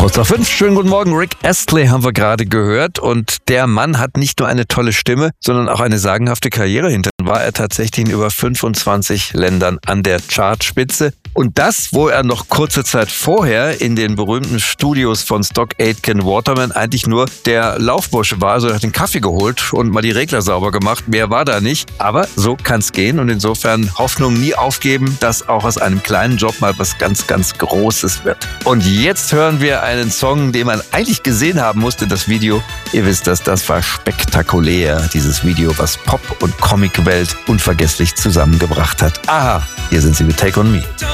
Kurz nach 5, schönen guten Morgen. Rick Astley haben wir gerade gehört und der Mann hat nicht nur eine tolle Stimme, sondern auch eine sagenhafte Karriere hinter. War er tatsächlich in über 25 Ländern an der Chartspitze. Und das, wo er noch kurze Zeit vorher in den berühmten Studios von Stock Aitken Waterman eigentlich nur der Laufbursche war. Also er hat den Kaffee geholt und mal die Regler sauber gemacht. Mehr war da nicht. Aber so kann's gehen und insofern Hoffnung nie aufgeben, dass auch aus einem kleinen Job mal was ganz, ganz Großes wird. Und jetzt hören wir einen Song, den man eigentlich gesehen haben musste, das Video. Ihr wisst das war spektakulär, dieses Video, was Pop- und Comicwelt unvergesslich zusammengebracht hat. Aha, hier sind sie mit Take On Me.